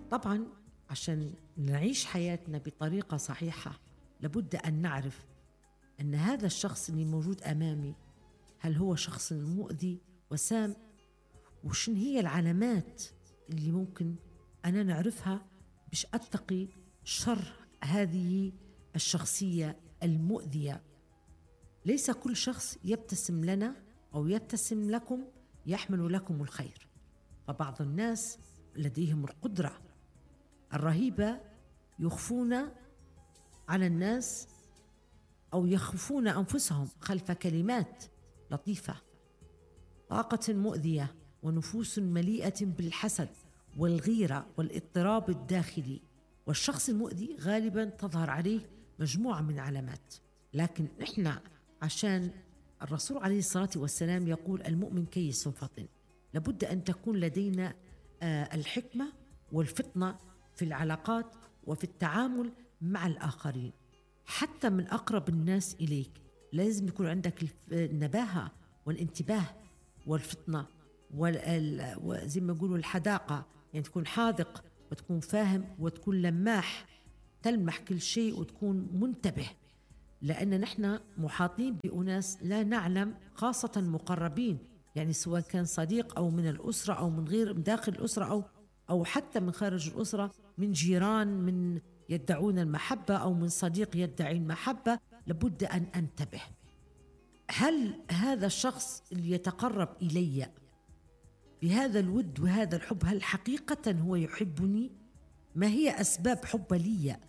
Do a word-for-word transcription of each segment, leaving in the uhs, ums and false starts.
طبعا عشان نعيش حياتنا بطريقة صحيحة لابد أن نعرف أن هذا الشخص اللي موجود أمامي هل هو شخص مؤذي وسام، وشن هي العلامات اللي ممكن أنا نعرفها باش أتقي شر هذه الشخصية المؤذية. ليس كل شخص يبتسم لنا أو يبتسم لكم يحمل لكم الخير، فبعض الناس لديهم القدرة الرهيبة يخفون على الناس أو يخفون أنفسهم خلف كلمات لطيفة، طاقة مؤذية ونفوس مليئة بالحسد والغيرة والاضطراب الداخلي. والشخص المؤذي غالبا تظهر عليه مجموعة من علامات، لكن إحنا عشان الرسول عليه الصلاة والسلام يقول المؤمن كيس فطن، لابد أن تكون لدينا آه الحكمة والفطنة في العلاقات وفي التعامل مع الآخرين، حتى من أقرب الناس إليك لازم يكون عندك النباهة والانتباه والفطنة وزي ما يقولوا الحداقة، يعني تكون حاذق وتكون فاهم وتكون لماح، تلمح كل شيء وتكون منتبه، لأن نحن محاطين بأناس لا نعلم، خاصة المقربين، يعني سواء كان صديق أو من الأسرة أو من غير من داخل الأسرة أو أو حتى من خارج الأسرة، من جيران من يدعون المحبة أو من صديق يدعي المحبة. لابد أن أنتبه، هل هذا الشخص اللي يتقرب إلي بهذا الود وهذا الحب هل حقيقة هو يحبني؟ ما هي أسباب حب لي؟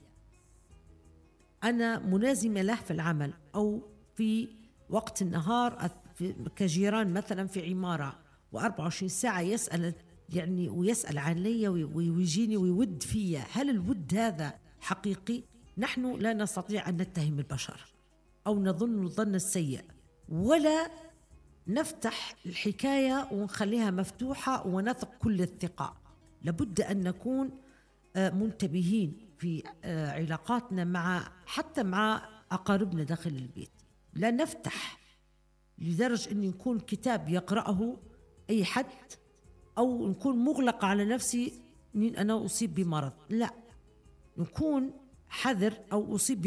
أنا ملازمة له في العمل أو في وقت النهار كجيران مثلا في عمارة وأربعة وعشرين ساعة يسأل يعني ويسأل علي ويجيني ويود فيا، هل الود هذا حقيقي؟ نحن لا نستطيع أن نتهم البشر أو نظن الظن السيء، ولا نفتح الحكاية ونخليها مفتوحة ونثق كل الثقة. لابد أن نكون منتبهين في علاقاتنا مع حتى مع أقاربنا داخل البيت، لا نفتح لدرجة أن يكون كتاب يقرأه أي حد أو نكون مغلقة على نفسي أن أنا أصيب بمرض، لا، نكون حذر أو أصيب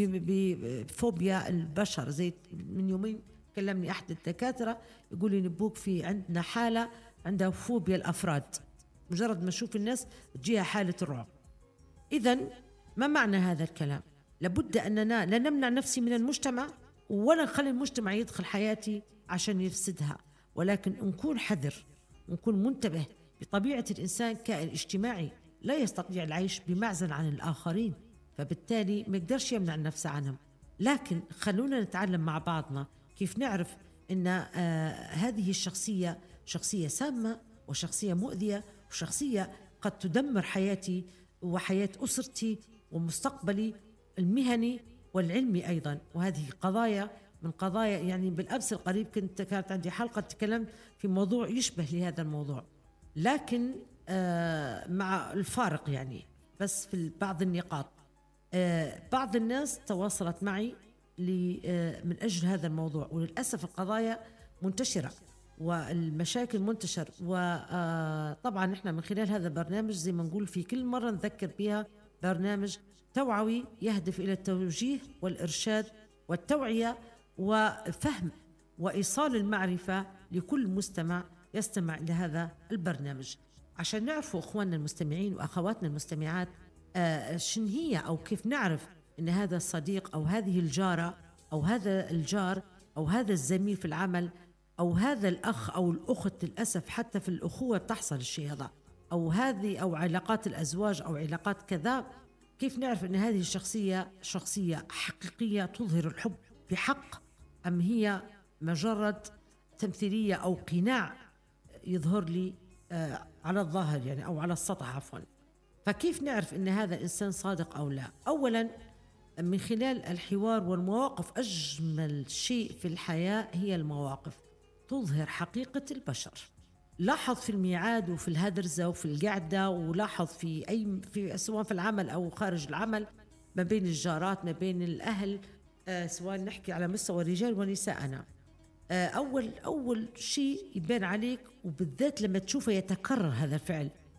بفوبيا البشر. زي من يومين كلمني أحد الدكاترة يقول لي نبوك في عندنا حالة عندها فوبيا الأفراد، مجرد ما أشوف الناس تجيها حالة الرعب. إذن ما معنى هذا الكلام؟ لابد أننا لا نمنع نفسي من المجتمع ولا نخلي المجتمع يدخل حياتي عشان يفسدها، ولكن نكون حذر ونكون منتبه. بطبيعة الإنسان كائن اجتماعي لا يستطيع العيش بمعزل عن الآخرين، فبالتالي ما يقدرش يمنع نفسه عنهم. لكن خلونا نتعلم مع بعضنا كيف نعرف أن آه هذه الشخصية شخصية سامة وشخصية مؤذية وشخصية قد تدمر حياتي وحياة أسرتي ومستقبلي المهني والعلمي أيضا. وهذه قضايا من قضايا يعني بالأمس القريب كنت كانت عندي حلقة تكلمت في موضوع يشبه لهذا الموضوع، لكن آه مع الفارق يعني بس في بعض النقاط. آه بعض الناس تواصلت معي آه من أجل هذا الموضوع، وللأسف القضايا منتشرة والمشاكل منتشر. وطبعا نحن من خلال هذا البرنامج زي ما نقول في كل مرة نذكر بها، برنامج توعوي يهدف إلى التوجيه والإرشاد والتوعية وفهم وإيصال المعرفة لكل مستمع يستمع لهذا البرنامج، عشان نعرفوا أخواننا المستمعين وأخواتنا المستمعات آه شن هي أو كيف نعرف أن هذا الصديق أو هذه الجارة أو هذا الجار أو هذا الزميل في العمل أو هذا الأخ أو الأخت، للأسف حتى في الأخوة تحصل الشيء هذا، أو هذه أو علاقات الأزواج أو علاقات كذا. كيف نعرف أن هذه الشخصية شخصية حقيقية تظهر الحب بحق أم هي مجرد تمثيلية أو قناع يظهر لي آه على الظاهر يعني أو على السطح عفوا. فكيف نعرف أن هذا الإنسان صادق أو لا؟ أولا من خلال الحوار والمواقف. أجمل شيء في الحياة هي المواقف تظهر حقيقة البشر. لاحظ في الميعاد وفي الهدرزة وفي القعدة، ولاحظ في أي في سواء في العمل أو خارج العمل، ما بين الجارات ما بين الأهل، آه سواء نحكي على مستوى رجال ونساءنا. آه أول أول شيء يبان عليك، وبالذات لما تشوفه يتكرر هذا الفعل،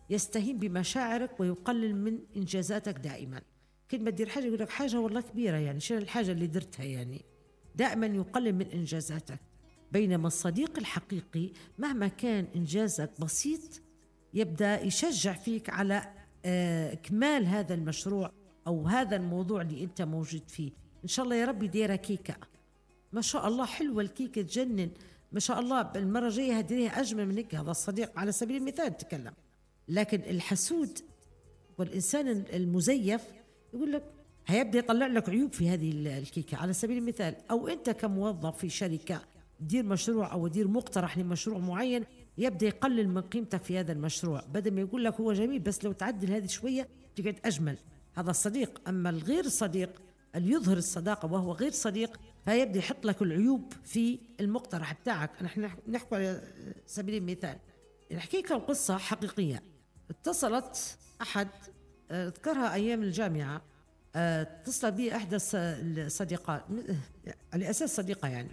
يستهين بمشاعرك ويقلل من إنجازاتك دائما. كل ما تدير حاجة يقول لك حاجة والله كبيرة، يعني شنو الحاجة اللي درتها، يعني دائما يقلل من إنجازاتك. بينما الصديق الحقيقي مهما كان إنجازك بسيط يبدأ يشجع فيك على آه، إكمال هذا المشروع أو هذا الموضوع اللي أنت موجود فيه. إن شاء الله يا ربي ديرة كيكة، ما شاء الله حلوة الكيكة تجنن، ما شاء الله المرة الجاية هديريها أجمل من هيك. هذا الصديق على سبيل المثال تكلم. لكن الحسود والإنسان المزيف يقول لك هيبدأ يطلع لك عيوب في هذه الكيكة على سبيل المثال. أو أنت كموظف في شركة دير مشروع أو دير مقترح لمشروع معين، يبدأ يقلل من قيمتك في هذا المشروع، بدل ما يقول لك هو جميل بس لو تعدل هذه شوية تقعد أجمل. هذا الصديق. أما الغير صديق اللي يظهر الصداقة وهو غير صديق فيبدأ يحط لك العيوب في المقترح بتاعك. نحن نحكي على سبيل المثال، نحكي لكم قصة حقيقية. اتصلت أحد اذكرها أيام الجامعة، اتصل بي إحدى الصديقات على أساس صديقة يعني،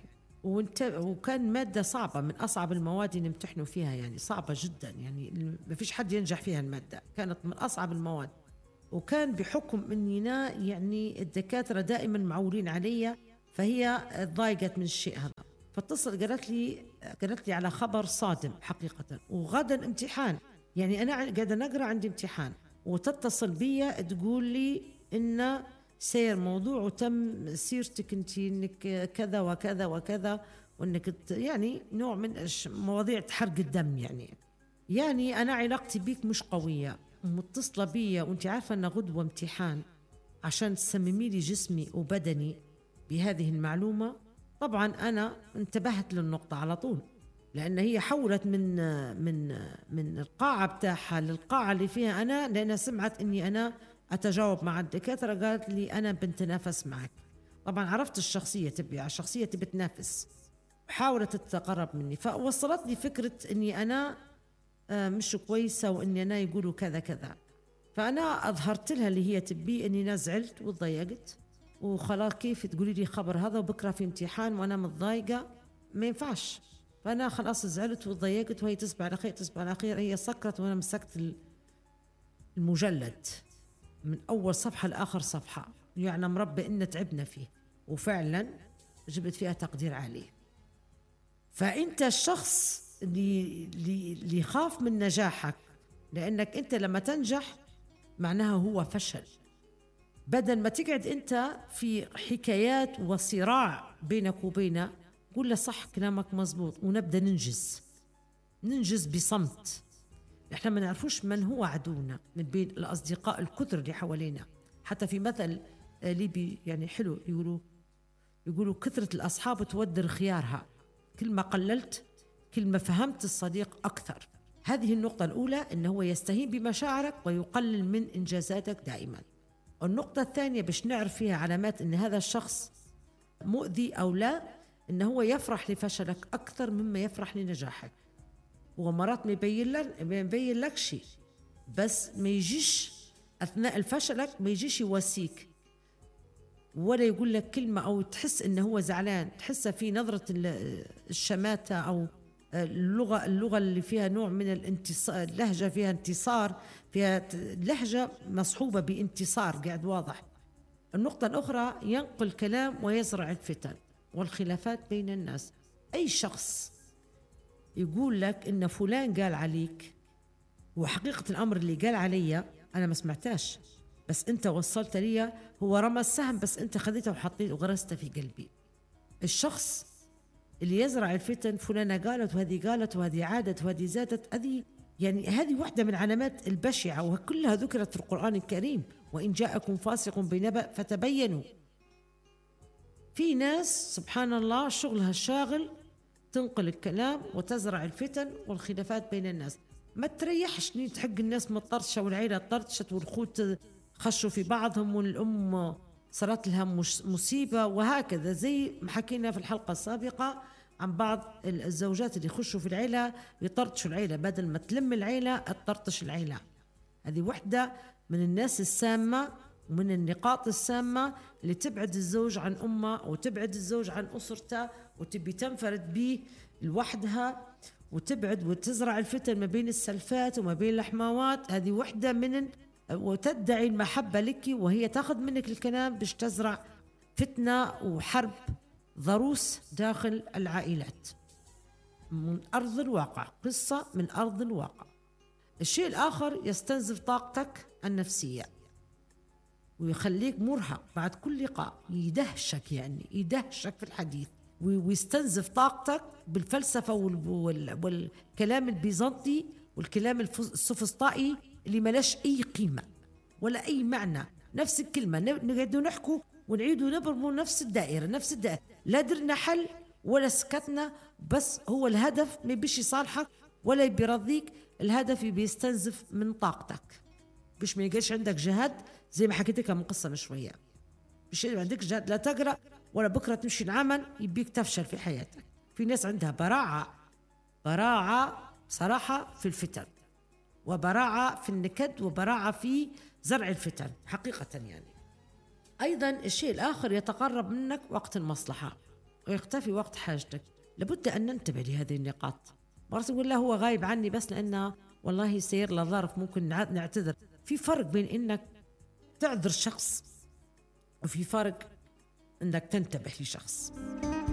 وكان مادة صعبة من أصعب المواد اللي نمتحنوا فيها، يعني صعبة جدا، يعني ما فيش حد ينجح فيها المادة، كانت من أصعب المواد. وكان بحكم أننا يعني الدكاترة دائما معولين علي، فهي ضايقت من الشيء هذا. فاتصل قالت لي قالت لي على خبر صادم حقيقة، وغدا امتحان، يعني أنا قاعدة نقرأ عندي امتحان، وتتصل بي تقول لي إن سير موضوع وتم سيرتك انت انك كذا وكذا وكذا، وانك يعني نوع من مواضيع حرق الدم. يعني يعني انا علاقتي بيك مش قويه، متصله بي وانت عارفه ان غدوه امتحان، عشان تسممي لي جسمي وبدني بهذه المعلومه. طبعا انا انتبهت للنقطه على طول، لان هي حولت من من من القاعه بتاعها للقاعه اللي فيها انا، لانها سمعت اني انا أتجاوب مع الدكاترة. قالت لي أنا بنتنافس معك. طبعا عرفت الشخصية تبي الشخصية تبي تنافس، حاولت تتقرب مني، فوصلت لي فكرة أني أنا مش كويسة وأني أنا يقولوا كذا كذا. فأنا أظهرت لها اللي هي تبي، أني أنا زعلت وضيقت وخلاص، كيف تقولي لي خبر هذا وبكرة في امتحان وأنا متضايقة، ما ينفعش. فأنا خلاص زعلت وضيقت، وهي تصبح على خير تصبح على خير. هي سكرت وأنا مسكت المجلد من أول صفحة لآخر صفحة، يعني مربي إن تعبنا فيه، وفعلا جبت فيها تقدير عالي. فأنت الشخص اللي اللي يخاف من نجاحك، لأنك أنت لما تنجح معناها هو فشل، بدل ما تقعد أنت في حكايات وصراع بينك وبينه، قول له صح كلامك مزبوط ونبدأ ننجز ننجز بصمت. احنا ما نعرفوش من هو عدونا من بين الأصدقاء الكثر اللي حوالينا. حتى في مثل ليبي يعني حلو، يقولوا يقولوا كثرة الأصحاب تودر خيارها، كل ما قللت كل ما فهمت الصديق أكثر. هذه النقطة الأولى، إنه هو يستهين بمشاعرك ويقلل من إنجازاتك دائما. النقطة الثانية باش نعرف فيها علامات إن هذا الشخص مؤذي أو لا، إنه هو يفرح لفشلك أكثر مما يفرح لنجاحك. ومرات ما يبين لك ما يبين لك شيء، بس ما يجيش أثناء الفشلك ما يجيش يواسيك ولا يقول لك كلمة، أو تحس إنه هو زعلان، تحسه في نظرة الشماتة أو اللغة اللغة اللي فيها نوع من الانتصار، اللهجة فيها انتصار، فيها لهجة مصحوبة بانتصار قاعد واضح. النقطة الأخرى، ينقل كلام ويزرع الفتن والخلافات بين الناس. أي شخص يقول لك إن فلان قال عليك، وحقيقة الأمر اللي قال علي أنا ما سمعتاش، بس أنت وصلت لي، هو رمى السهم بس أنت خذيته وحطيته وغرسته في قلبي. الشخص اللي يزرع الفتن، فلانة قالت وهذه قالت وهذه عادت وهذه زادت، هذه يعني هذه واحدة من علامات البشعة، وكلها ذكرت في القرآن الكريم، وإن جاءكم فاسق بنبأ فتبينوا. في ناس سبحان الله شغلها الشاغل تنقل الكلام وتزرع الفتن والخلافات بين الناس. ما تريحش تحق الناس مطرشة، والعيلة طرشت، والخوت خشوا في بعضهم، والأم صارت لها مصيبة، وهكذا زي ما حكينا في الحلقة السابقة عن بعض الزوجات اللي يخشوا في العيلة يطرطشوا العيلة، بدل ما تلم العيلة تطرطش العيلة. هذه وحدة من الناس السامة ومن النقاط السامة اللي تبعد الزوج عن أمه وتبعد الزوج عن أسرته، وتبي تنفرد به لوحدها، وتبعد وتزرع الفتن ما بين السلفات وما بين الحماوات. هذه وحدة من، وتدعي المحبة لك وهي تاخذ منك الكلام باش تزرع فتنة وحرب ضروس داخل العائلات. من أرض الواقع، قصة من أرض الواقع. الشيء الآخر يستنزف طاقتك النفسية ويخليك مرهق بعد كل لقاء، يدهشك يعني يدهشك في الحديث ويستنزف طاقتك بالفلسفة والكلام البيزنطي والكلام السوفسطائي اللي ملاش أي قيمة ولا أي معنى. نفس الكلمة نقعد نحكوا ونعيد ونبرموا نفس الدائرة نفس الدائرة، لا درنا حل ولا سكتنا، بس هو الهدف ما بيش يصالحك ولا بيرضيك، الهدف بيستنزف من طاقتك باش ما يجيش عندك جهد. زي ما حكيت لك من قصة من شوية، مش عندك جهد لا تقرأ ولا بكرة تمشي العمل، يبيك تفشل في حياتك. في ناس عندها براعة براعة صراحة في الفتن، وبراعة في النكد، وبراعة في زرع الفتن حقيقة يعني. أيضا الشيء الآخر يتقرب منك وقت المصلحة ويختفي وقت حاجتك. لابد أن ننتبه لهذه النقاط. مرات نقول له هو غايب عني بس لأنه والله سير له ظرف ممكن نعتذر. في فرق بين إنك تعذر شخص وفي فرق إنك تنتبه لشخص.